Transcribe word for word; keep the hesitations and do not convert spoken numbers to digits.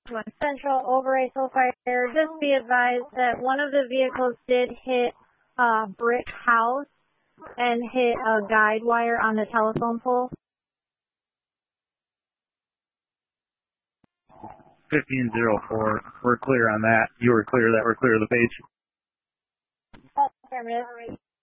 Central over a fire. Just be advised that one of the vehicles did hit a brick house and hit a guide wire on the telephone pole. fifteen oh four, we're clear on that. You were clear that we're clear of the page. Affirmative.